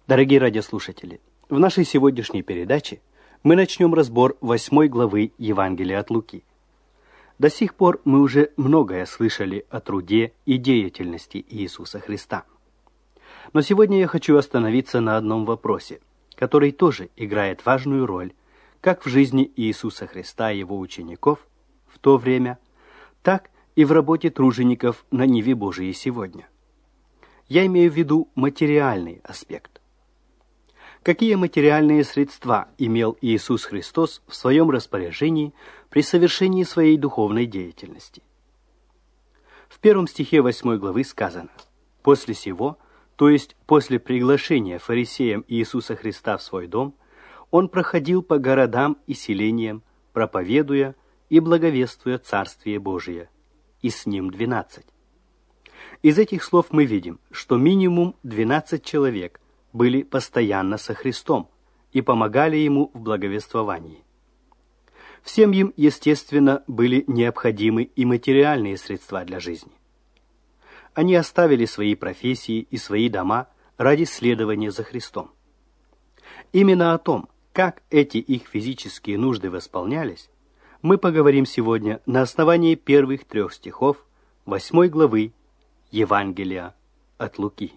Дорогие радиослушатели, в нашей сегодняшней передаче мы начнем разбор 8 главы Евангелия от Луки. До сих пор мы уже многое слышали о труде и деятельности Иисуса Христа. Но сегодня я хочу остановиться на одном вопросе, который тоже играет важную роль как в жизни Иисуса Христа и его учеников в то время, так и в работе тружеников на ниве Божией сегодня. Я имею в виду материальный аспект. Какие материальные средства имел Иисус Христос в своем распоряжении при совершении своей духовной деятельности? В 1 стихе 8 главы сказано: «После сего, то есть после приглашения фарисеям Иисуса Христа в свой дом, он проходил по городам и селениям, проповедуя и благовествуя Царствие Божие, и с ним 12». Из этих слов мы видим, что минимум 12 человек были постоянно со Христом и помогали ему в благовествовании. Всем им, естественно, были необходимы и материальные средства для жизни. Они оставили свои профессии и свои дома ради следования за Христом. Именно о том, как эти их физические нужды восполнялись, мы поговорим сегодня на основании первых 3 стихов 8 главы Евангелия от Луки.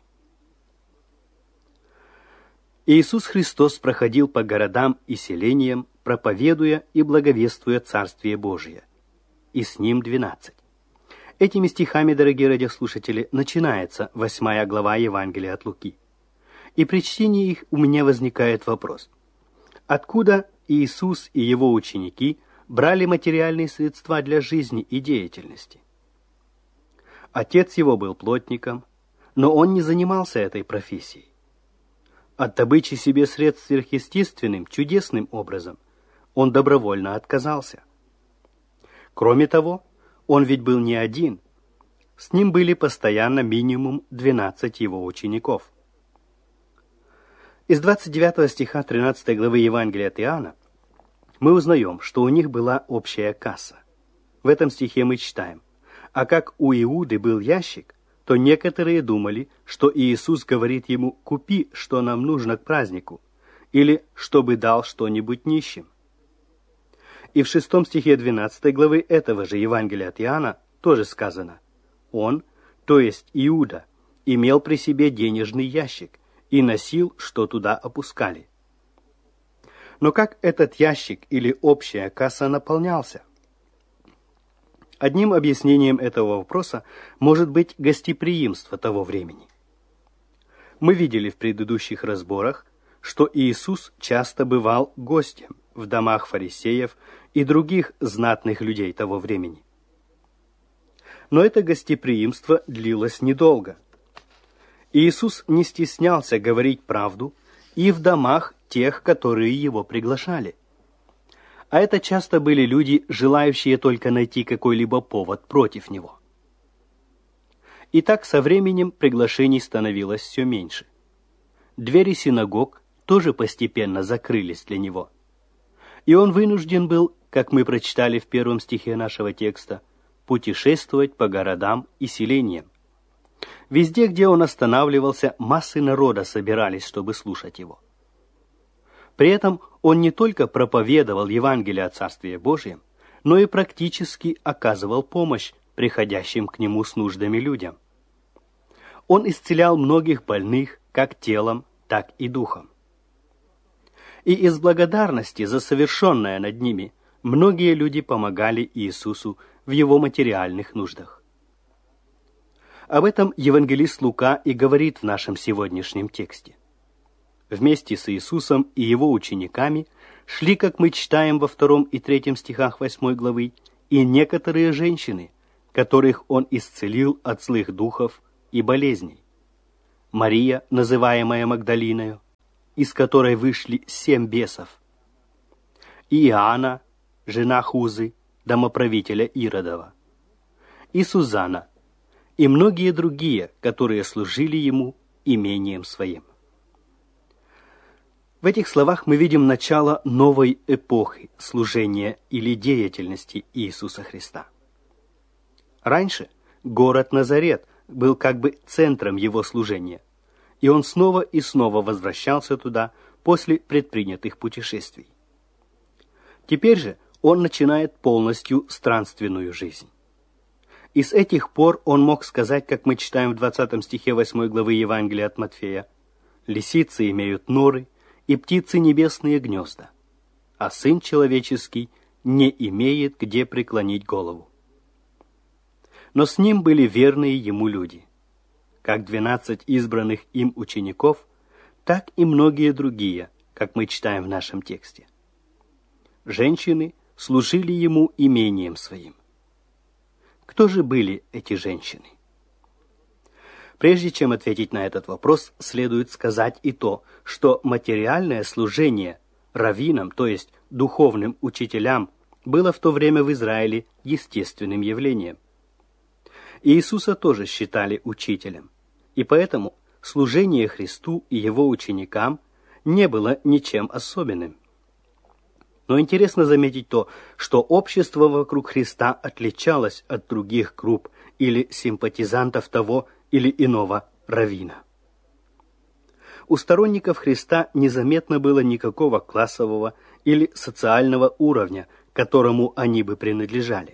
Иисус Христос проходил по городам и селениям, проповедуя и благовествуя Царствие Божие, и с ним 12. Этими стихами, дорогие радиослушатели, начинается 8 глава Евангелия от Луки. И при чтении их у меня возникает вопрос: откуда Иисус и его ученики брали материальные средства для жизни и деятельности? Отец его был плотником, но он не занимался этой профессией. От добычи себе средств сверхъестественным, чудесным образом он добровольно отказался. Кроме того, он ведь был не один. С ним были постоянно минимум 12 его учеников. Из 29 стиха 13 главы Евангелия от Иоанна мы узнаем, что у них была общая касса. В этом стихе мы читаем: «А как у Иуды был ящик, то некоторые думали, что Иисус говорит ему: „Купи, что нам нужно к празднику“, или «чтобы дал что-нибудь нищим». И в 6 стихе 12 главы этого же Евангелия от Иоанна тоже сказано: «Он, то есть Иуда, имел при себе денежный ящик и носил, что туда опускали». Но как этот ящик или общая касса наполнялся? Одним объяснением этого вопроса может быть гостеприимство того времени. Мы видели в предыдущих разборах, что Иисус часто бывал гостем в домах фарисеев и других знатных людей того времени. Но это гостеприимство длилось недолго. Иисус не стеснялся говорить правду и в домах тех, которые его приглашали. А это часто были люди, желающие только найти какой-либо повод против него. И так со временем приглашений становилось все меньше. Двери синагог тоже постепенно закрылись для него. И он вынужден был, как мы прочитали в 1 стихе нашего текста, путешествовать по городам и селениям. Везде, где он останавливался, массы народа собирались, чтобы слушать его. При этом он не только проповедовал Евангелие о Царстве Божьем, но и практически оказывал помощь приходящим к нему с нуждами людям. Он исцелял многих больных как телом, так и духом. И из благодарности за совершенное над ними многие люди помогали Иисусу в его материальных нуждах. Об этом евангелист Лука и говорит в нашем сегодняшнем тексте. Вместе с Иисусом и его учениками шли, как мы читаем во 2 и 3 стихах 8 главы, и некоторые женщины, которых он исцелил от злых духов и болезней. Мария, называемая Магдалиною, из которой вышли 7 бесов, и Иоанна, жена Хузы, домоправителя Иродова, и Сузанна, и многие другие, которые служили ему имением своим. В этих словах мы видим начало новой эпохи служения или деятельности Иисуса Христа. Раньше город Назарет был как бы центром его служения, и он снова и снова возвращался туда после предпринятых путешествий. Теперь же он начинает полностью странственную жизнь. И с этих пор он мог сказать, как мы читаем в 20 стихе 8 главы Евангелия от Матфея: «Лисицы имеют норы, и птицы небесные гнезда, а Сын Человеческий не имеет где преклонить голову». Но с ним были верные ему люди, как 12 избранных им учеников, так и многие другие, как мы читаем в нашем тексте. Женщины служили ему имением своим. Кто же были эти женщины? Прежде чем ответить на этот вопрос, следует сказать и то, что материальное служение раввинам, то есть духовным учителям, было в то время в Израиле естественным явлением. Иисуса тоже считали учителем, и поэтому служение Христу и его ученикам не было ничем особенным. Но интересно заметить то, что общество вокруг Христа отличалось от других групп или симпатизантов того или иного раввина. У сторонников Христа незаметно было никакого классового или социального уровня, к которому они бы принадлежали.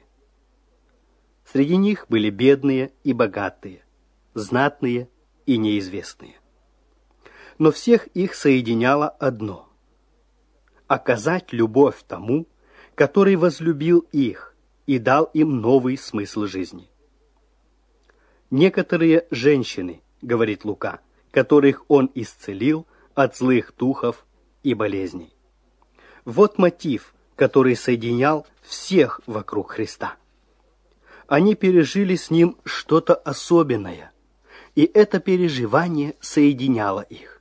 Среди них были бедные и богатые, знатные и неизвестные. Но всех их соединяло одно – оказать любовь тому, который возлюбил их и дал им новый смысл жизни. Некоторые женщины, говорит Лука, которых он исцелил от злых духов и болезней. Вот мотив, который соединял всех вокруг Христа. Они пережили с ним что-то особенное, и это переживание соединяло их.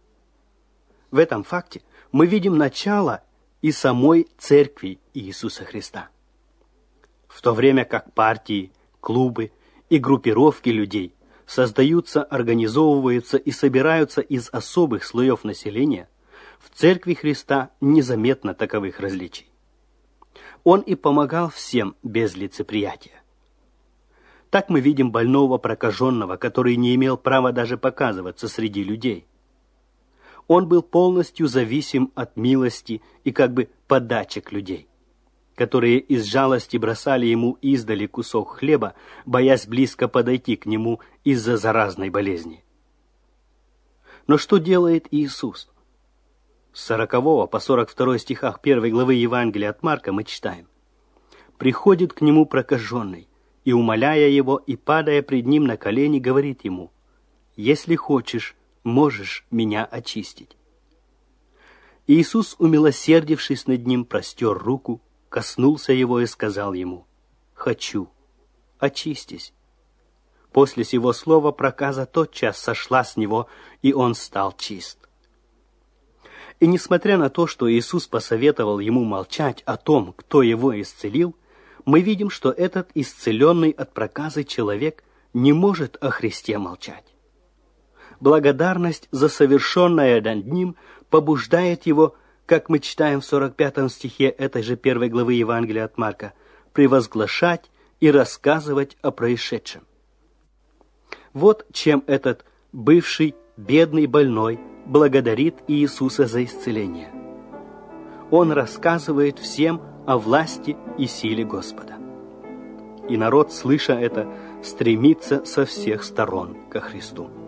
В этом факте мы видим начало и самой церкви Иисуса Христа. В то время как партии, клубы и группировки людей создаются, организовываются и собираются из особых слоев населения, в церкви Христа незаметно таковых различий. Он и помогал всем без лицеприятия. Так мы видим больного прокаженного, который не имел права даже показываться среди людей. Он был полностью зависим от милости и как бы подачек людей, которые из жалости бросали ему издали кусок хлеба, боясь близко подойти к нему из-за заразной болезни. Но что делает Иисус? С 40 по 42 стихах 1 главы Евангелия от Марка мы читаем: «Приходит к нему прокаженный, и, умоляя его и падая пред ним на колени, говорит ему: „Если хочешь, можешь меня очистить“. Иисус, умилосердившись над ним, простер руку, коснулся его и сказал ему: „Хочу, очистись“. После сего слова проказа тотчас сошла с него, и он стал чист. И несмотря на то, что Иисус посоветовал ему молчать о том, кто его исцелил, мы видим, что этот исцеленный от проказы человек не может о Христе молчать. Благодарность за совершенное над ним побуждает его, как мы читаем в 45 стихе этой же 1 главы Евангелия от Марка, превозглашать и рассказывать о происшедшем. Вот чем этот бывший бедный больной благодарит Иисуса за исцеление. Он рассказывает всем о власти и силе Господа. И народ, слыша это, стремится со всех сторон ко Христу.